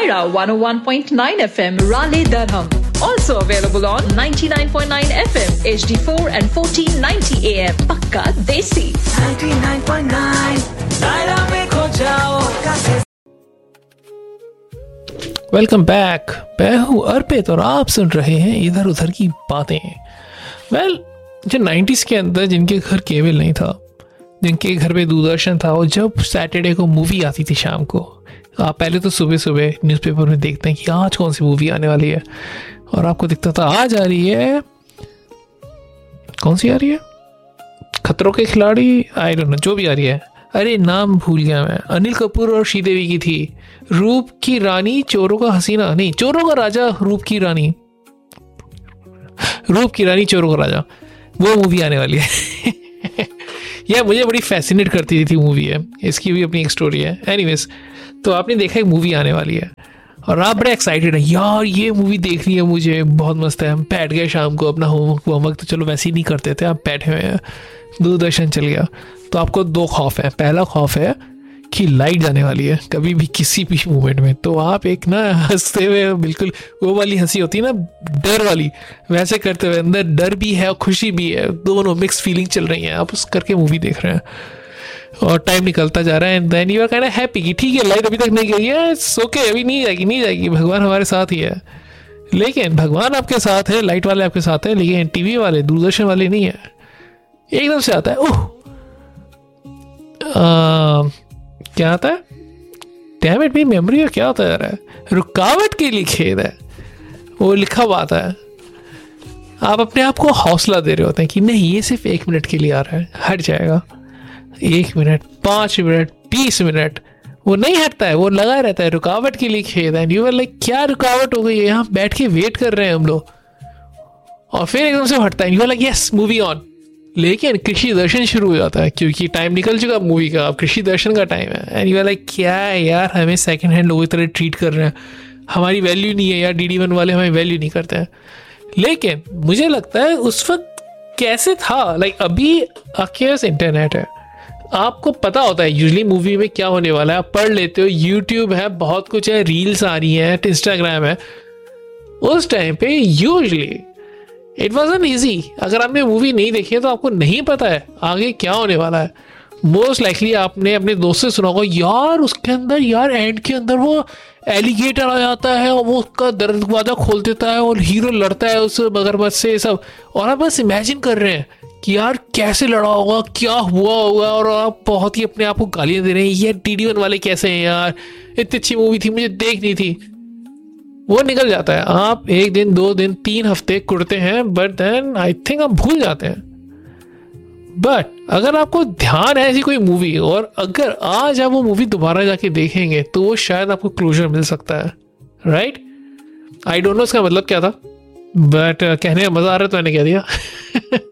Saira 101.9 FM, Raleigh, Durham. Also available on 99.9 FM, HD4 and 1490 AM. Pakka Desi. 99.9 Saira में खो जाओ। Welcome back. मैं हूँ अर्पित और आप सुन रहे हैं इधर उधर की बातें। जो 90s के अंदर जिनके घर केबल नहीं था, जिनके घर पे दूरदर्शन था, और जब सैटरडे को मूवी आती थी शाम को, आप पहले तो सुबह सुबह न्यूज़पेपर में देखते हैं कि आज कौन सी मूवी आने वाली है, और आपको दिखता था आज आ रही है, कौन सी आ रही है, खतरों के खिलाड़ी, आई डोंट नो, जो भी आ रही है। अरे नाम भूल गया मैं। अनिल कपूर और श्रीदेवी की थी, रूप की रानी चोरों का हसीना, नहीं चोरों का राजा, रूप की रानी चोरों का राजा, वो मूवी आने वाली है। यह मुझे बड़ी फैसिनेट करती थी मूवी है, इसकी भी अपनी एक स्टोरी है। एनीवेज, तो आपने देखा एक मूवी आने वाली है और आप बड़े एक्साइटेड है, यार ये मूवी देखनी है मुझे, बहुत मस्त है। हम बैठ गए शाम को, अपना होमवर्क तो चलो वैसे ही नहीं करते थे, आप बैठे हुए हैं, दूरदर्शन चल गया। तो आपको दो खौफ है। पहला खौफ है कि लाइट जाने वाली है कभी भी किसी भी मूवमेंट में, तो आप एक ना हंसते हुए, बिल्कुल वो वाली हंसी होती है ना डर वाली, वैसे करते हुए, अंदर डर भी है और खुशी भी है, दोनों मिक्स फीलिंग चल रही हैं, आप उस करके मूवी देख रहे हैं और टाइम निकलता जा रहा है। And then you are kind of happy कि ठीक है लाइट अभी तक नहीं गई है, इट्स ओके, अभी नहीं जाएगी, भगवान हमारे साथ ही है। लेकिन भगवान आपके साथ है, लाइट वाले आपके साथ है, लेकिन टीवी वाले, दूरदर्शन वाले नहीं है। एकदम से आता है, ओह क्या आता है, डैम इट, मेरी मेमोरी में क्या होता है यार, रुकावट के लिए खेद है, वो लिखा हुआ आता है। आप अपने आप को हौसला दे रहे होते हैं कि नहीं ये सिर्फ 1 मिनट के लिए आ रहा है, हट जाएगा। 1 मिनट, 5 मिनट, 20 मिनट, वो नहीं हटता है, वो लगा रहता है, रुकावट के लिए खेद है। यू आर लाइक क्या रुकावट हो गई है, यहाँ बैठ के वेट कर रहे हैं हम लोग, और फिर एकदम से हटता है, you are like yes movie on. लेकिन कृषि दर्शन शुरू हो जाता है क्योंकि टाइम निकल चुका मूवी का, अब कृषि दर्शन का टाइम है। एंड यू आर लाइक क्या है यार, हमें सेकंड हैंड लोगों की तरह ट्रीट कर रहे हैं, हमारी वैल्यू नहीं है यार, DD1 वाले हमें वैल्यू नहीं करते हैं। लेकिन मुझे लगता है उस वक्त कैसे था, लाइक अभी आपके पास इंटरनेट है, आपको पता होता है यूजली मूवी में क्या होने वाला है, आप पढ़ लेते हो, यूट्यूब है, बहुत कुछ है, रील्स आ रही हैं, इंस्टाग्राम है। उस टाइम पे यूजली इट वॉजन ईजी। अगर आपने मूवी नहीं देखी है तो आपको नहीं पता है आगे क्या होने वाला है। मोस्ट लाइकली आपने अपने दोस्त से सुना होगा, यार उसके अंदर, यार एंड के अंदर वो एलिगेटर आ जाता है और वो उसका दरवाजा खोल देता है और हीरो लड़ता है उस मगरमच्छ से, सब, और आप बस इमेजिन कर रहे हैं कि यार कैसे लड़ा होगा, क्या हुआ होगा, और आप बहुत ही अपने आप को गालियां दे रहे हैं, ये DD1 वाले कैसे हैं यार, इतनी अच्छी मूवी थी, मुझे देखनी थी। वो निकल जाता है, आप 1 दिन, 2 दिन, 3 हफ्ते कुड़ते हैं, बट देन आई थिंक आप भूल जाते हैं। बट अगर आपको ध्यान है ऐसी कोई मूवी, और अगर आज आप वो मूवी दोबारा जाके देखेंगे तो वो शायद आपको क्लोजर मिल सकता है, राइट? आई डोंट नो इसका मतलब क्या था, बट कहने का मजा आ रहा है तो मैंने कह दिया।